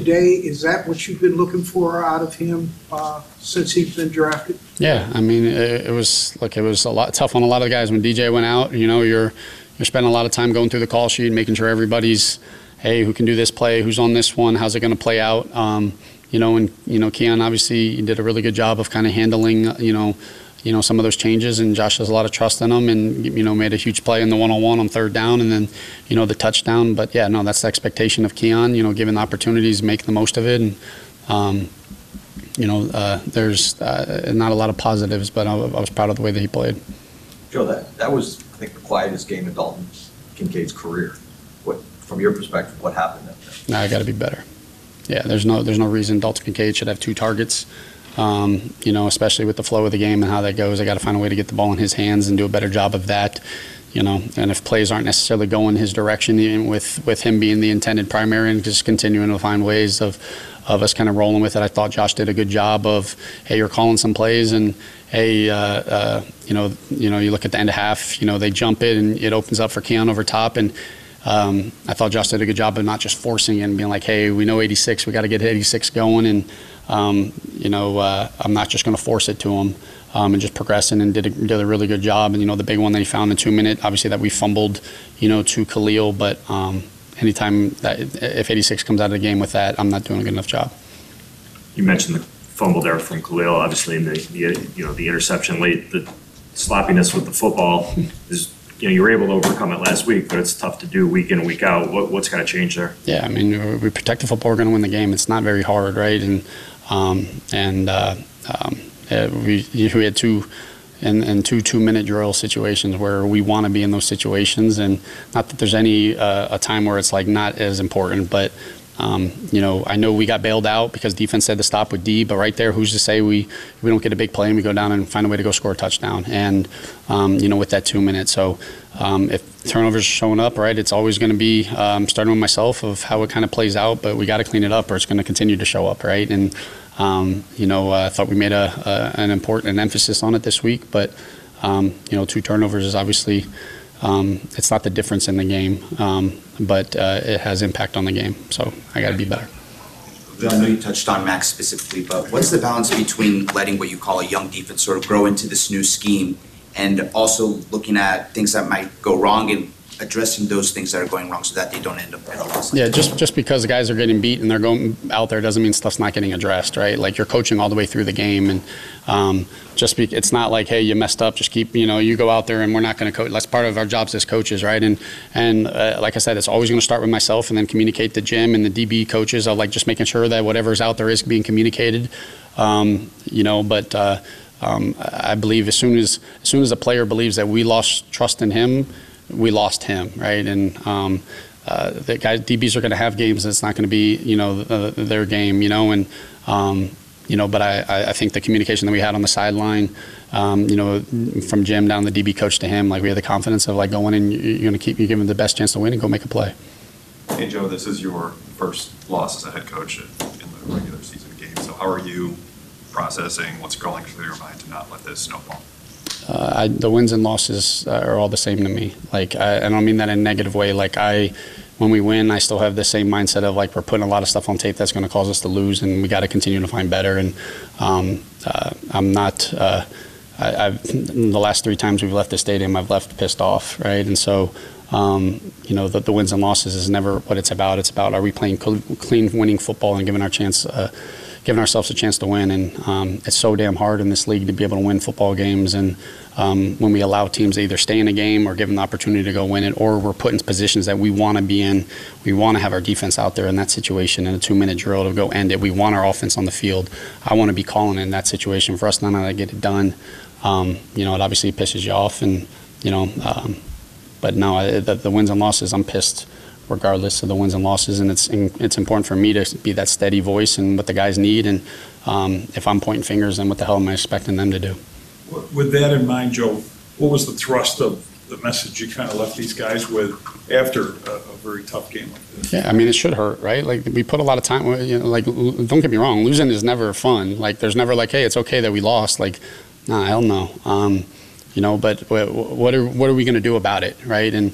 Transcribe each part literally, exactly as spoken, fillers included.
today. Is that what you've been looking for out of him uh, since he's been drafted? Yeah, I mean, it, it was look, it was a lot tough on a lot of the guys when D J went out. You know, you're you're spending a lot of time going through the call sheet, making sure everybody's, hey, who can do this play, who's on this one, how's it going to play out. Um, you know, and you know, Keon obviously did a really good job of kind of handling, you know. you know, some of those changes, and Josh has a lot of trust in him, and, you know, made a huge play in the one-on-one on third down, and then, you know, the touchdown. But, yeah, no, that's the expectation of Keon, you know, given the opportunities, make the most of it. And, um, you know, uh, there's uh, not a lot of positives, but I, I was proud of the way that he played. Joe, that, that was, I think, the quietest game of Dalton Kincaid's career. What, from your perspective, what happened out there? No, I got to be better. Yeah, there's no, there's no reason Dalton Kincaid should have two targets. Um, you know, especially with the flow of the game and how that goes, I got to find a way to get the ball in his hands and do a better job of that. You know, and if plays aren't necessarily going his direction, even with with him being the intended primary, and just continuing to find ways of of us kind of rolling with it. I thought Josh did a good job of, hey, you're calling some plays, and hey, uh, uh, you know, you know, you look at the end of half, you know, they jump it and it opens up for Keon over top, and um, I thought Josh did a good job of not just forcing it and being like, hey, we know eighty-six, we got to get eighty-six going, and Um, you know, uh, I'm not just going to force it to him, um, and just progressing, and did a, did a really good job. And, you know, the big one that he found in two minute, obviously that we fumbled, you know, to Khalil. But um, anytime that, if eighty-six comes out of the game with that, I'm not doing a good enough job. You mentioned the fumble there from Khalil, obviously, in the, the you know, the interception late. The sloppiness with the football is, you know, you were able to overcome it last week, but it's tough to do week in, week out. What, what's got to change there? Yeah, I mean, we protect the football, we're going to win the game. It's not very hard, right? And um, and uh, um, we we had two in, in two two-minute drill situations where we want to be in those situations, and not that there's any uh, a time where it's like not as important, but Um, you know, I know we got bailed out because defense said to stop with D, but right there, who's to say we, we don't get a big play and we go down and find a way to go score a touchdown? And, um, you know, with that two minutes. So um, if turnovers are showing up, right, it's always going to be um, starting with myself of how it kind of plays out, but we got to clean it up or it's going to continue to show up, right? And, um, you know, uh, I thought we made a, a, an important an emphasis on it this week, but, um, you know, two turnovers is obviously um, it's not the difference in the game. Um, but uh, it has impact on the game, so I got to be better. I know you touched on Max specifically, but what's the balance between letting what you call a young defense sort of grow into this new scheme and also looking at things that might go wrong and addressing those things that are going wrong so that they don't end up at a loss? Yeah, just just because the guys are getting beat and they're going out there doesn't mean stuff's not getting addressed, right? Like, you're coaching all the way through the game, and um, just be, it's not like, hey, you messed up, just keep, you know, you go out there and we're not going to coach. That's part of our jobs as coaches, right? And and uh, like I said, it's always going to start with myself and then communicate to Jim and the D B coaches of like just making sure that whatever's out there is being communicated, um, you know. But uh, um, I believe as soon as as soon as a player believes that we lost trust in him, we lost him, right? And um, uh, the guys, D Bs are going to have games that's not going to be, you know, uh, their game, you know, and um, you know. But I, I think the communication that we had on the sideline, um, you know, from Jim down the D B coach to him, like we had the confidence of like going in, you're going to keep you giving the best chance to win and go make a play. Hey Joe, this is your first loss as a head coach in the regular season game. So how are you processing what's going through your mind to not let this snowball? Uh, I, the wins and losses uh, are all the same to me. Like, I, I don't mean that in a negative way. Like, I, when we win, I still have the same mindset of like we're putting a lot of stuff on tape that's going to cause us to lose, and we got to continue to find better. And um, uh, I'm not. Uh, I, I've the last three times we've left the stadium, I've left pissed off, right? And so, um, you know, the, the wins and losses is never what it's about. It's about, are we playing clean, winning football and giving our chance. Uh, giving ourselves a chance to win, and um, it's so damn hard in this league to be able to win football games, and um, when we allow teams to either stay in a game or give them the opportunity to go win it, or we're put in positions that we want to be in, we want to have our defense out there in that situation in a two-minute drill to go end it. We want our offense on the field. I want to be calling in that situation for us not to get it done. Um, you know, it obviously pisses you off, and you know, um, but no, I, the, the wins and losses, I'm pissed regardless of the wins and losses, and it's it's important for me to be that steady voice and what the guys need, and um, if I'm pointing fingers, then what the hell am I expecting them to do? With that in mind, Joe, what was the thrust of the message you kind of left these guys with after a, a very tough game like this? Yeah, I mean, it should hurt, right? Like, we put a lot of time, you know, like, don't get me wrong, losing is never fun. Like, there's never like, hey, it's okay that we lost. Like, nah, hell no. Um, you know, but what are, what are we going to do about it, right? And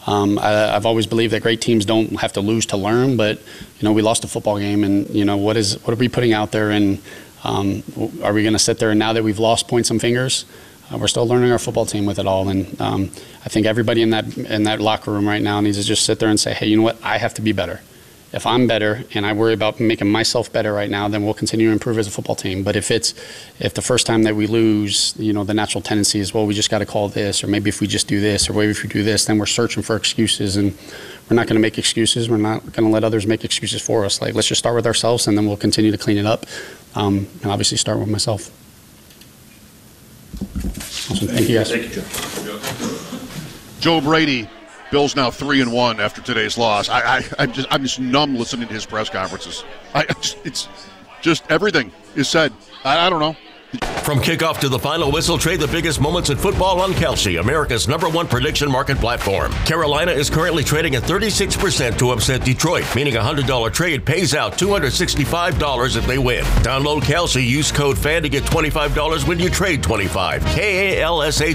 Um, I, I've always believed that great teams don't have to lose to learn, but you know, we lost a football game, and you know, what is what are we putting out there, and um, are we going to sit there and now that we've lost point some fingers? Uh, we're still learning our football team with it all, and um, I think everybody in that in that locker room right now needs to just sit there and say, hey, you know what? I have to be better. If I'm better and I worry about making myself better right now, then we'll continue to improve as a football team. But if it's if the first time that we lose, you know, the natural tendency is, well, we just got to call this, or maybe if we just do this, or maybe if we do this, then we're searching for excuses, and we're not going to make excuses. We're not going to let others make excuses for us. Like, let's just start with ourselves, and then we'll continue to clean it up, um, and obviously start with myself. Awesome. Thank you, guys. Thank you, Joe. Joe Brady, Bills now three and one after today's loss. I, I, I'm just, I'm just numb listening to his press conferences. I, I just, it's just everything is said. I, I don't know. From kickoff to the final whistle, trade the biggest moments in football on Kalshi, America's number one prediction market platform. Carolina is currently trading at thirty-six percent to upset Detroit, meaning a one hundred dollars trade pays out two hundred sixty-five dollars if they win. Download Kalshi, use code FAN to get twenty-five dollars when you trade twenty-five. K A L S H